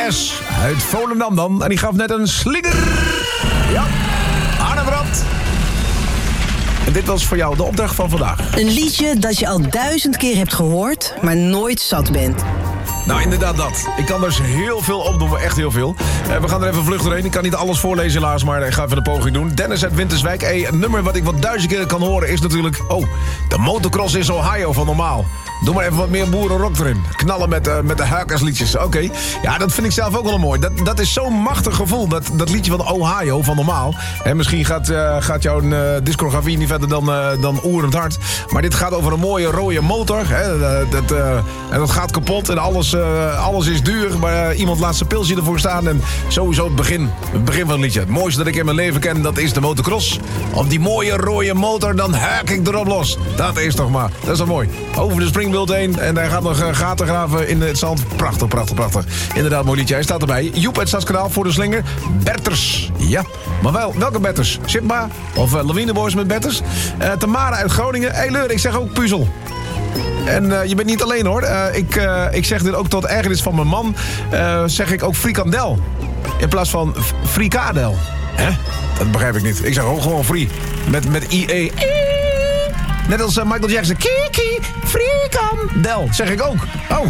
S. Uit Volendam dan. En die gaf net een slinger. Ja, Arne Brand. En dit was voor jou de opdracht van vandaag. Een liedje dat je al 1000 keer hebt gehoord, maar nooit zat bent. Nou, inderdaad dat. Ik kan dus heel veel opnoemen, echt heel veel. We gaan er even vlug doorheen. Ik kan niet alles voorlezen helaas, maar ik ga even de poging doen. Dennis uit Winterswijk. Een nummer wat ik wat 1000 keer kan horen is natuurlijk... de motocross is Ohio van normaal. Doe maar even wat meer boerenrock erin. Knallen met de huikersliedjes. Oké. Ja, dat vind ik zelf ook wel mooi. Dat is zo'n machtig gevoel, dat liedje van Ohio van normaal. En misschien gaat jouw discografie niet verder dan oerend hard. Maar dit gaat over een mooie rode motor. En dat gaat kapot en alles is duur. Maar iemand laat zijn pilsje ervoor staan. En sowieso het begin van het liedje. Het mooiste dat ik in mijn leven ken, dat is de motocross. Op die mooie rode motor, dan huik ik erop los. Dat is toch maar. Dat is toch mooi. Over de springbeeld heen en hij gaat nog gaten graven in het zand. Prachtig, prachtig, prachtig. Inderdaad, mooi liedje. Hij staat erbij. Joep uit Stadskanaal voor de slinger. Berters. Ja, maar welke Berters? Sipma of Lawineboys met Berters? Tamara uit Groningen. Hey Leur, ik zeg ook puzzel. En je bent niet alleen hoor. Ik zeg dit ook tot ergernis van mijn man. Zeg ik ook frikandel. In plaats van frikadel. Hè? Dat begrijp ik niet. Ik zeg ook gewoon free. Met IE. Net als Michael Jackson. Kiki, frikandel. Zeg ik ook. Oh.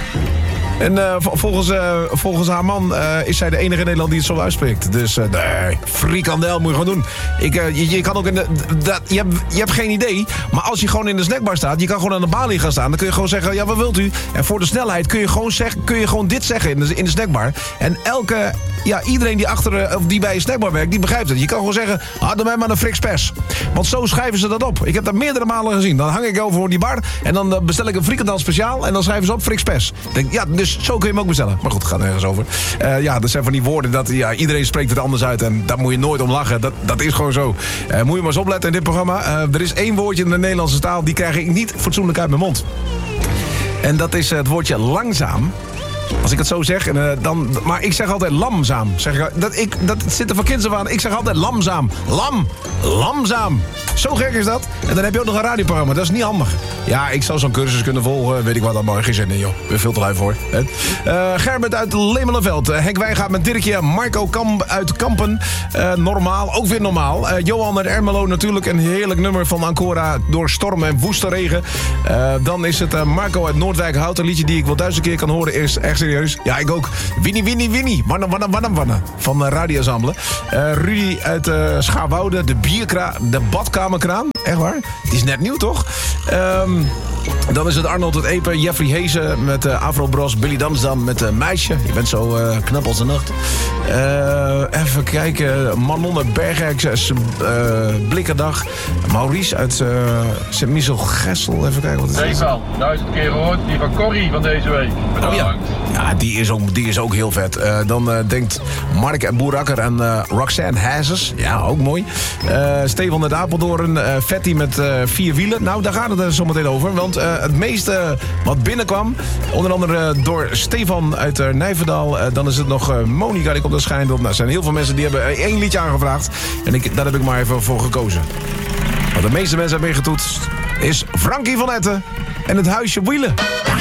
En volgens haar man is zij de enige in Nederland die het zo uitspreekt. Dus nee, frikandel moet je gewoon doen. Je kan ook je hebt geen idee. Maar als je gewoon in de snackbar staat, je kan gewoon aan de balie gaan staan. Dan kun je gewoon zeggen, ja, wat wilt u? En voor de snelheid kun je gewoon dit zeggen in de snackbar. En iedereen die bij een snackbar werkt, die begrijpt het. Je kan gewoon zeggen, doe mij maar een Friks pers. Want zo schrijven ze dat op. Ik heb dat meerdere malen gezien. Dan hang ik over die bar en dan bestel ik een frikandel speciaal en dan schrijven ze op Friks pers. Denk, ja, dus zo kun je hem ook bestellen. Maar goed, het gaat nergens over. Dat zijn van die woorden dat iedereen spreekt het anders uit. En daar moet je nooit om lachen. Dat is gewoon zo. Moet je maar eens opletten in dit programma. Er is één woordje in de Nederlandse taal, die krijg ik niet fatsoenlijk uit mijn mond. En dat is het woordje langzaam. Als ik het zo zeg, maar ik zeg altijd lamzaam. Dat zit er van kinds af aan. Ik zeg altijd lamzaam. Lamzaam. Zo gek is dat. En dan heb je ook nog een radioprogramma. Dat is niet handig. Ja, ik zou zo'n cursus kunnen volgen. Weet ik wat allemaal. Geen zin in, joh. Ik ben veel te lui voor. Gerbert uit Lemelenveld. Henk Wijngaard met Dirkje. Marco uit Kampen. Normaal. Ook weer normaal. Johan uit Ermelo natuurlijk. Een heerlijk nummer van Ancora door storm en woeste regen. Dan is het Marco uit Noordwijk. Hout. Een liedje die ik wel 1000 keer kan horen. Is echt serieus. Ja, ik ook. Winnie. Wanna. Van Radio Ensemble. Rudy uit Schaarwoude. De badkamerkraan. Echt waar? Die is net nieuw, toch? Dan is het Arnold het Epe. Jeffrey Hezen met Afro Bros. Billy Damsdam met Meisje. Je bent zo knap als de nacht. Even kijken. Manon uit Bergijk. Blikkendag. Maurice uit Sint-Michel-Gessel. Even kijken wat het is. Stefan, 1000 keer gehoord. Die van Corrie van deze week. Oh ja. Ja, die is ook heel vet. Dan denkt Mark en Boerakker aan Roxanne Hazes. Ja, ook mooi. Stefan uit Apeldoorn. Fatty met 4 wielen. Nou, daar gaat het er zo meteen over. Want het meeste wat binnenkwam, onder andere door Stefan uit Nijverdal. Dan is het nog Monica, die komt naar Schijndel. Nou, er zijn heel veel mensen die hebben 1 liedje aangevraagd. En daar heb ik maar even voor gekozen. Wat de meeste mensen hebben meegetoetst is Frankie van Etten en het huisje wielen.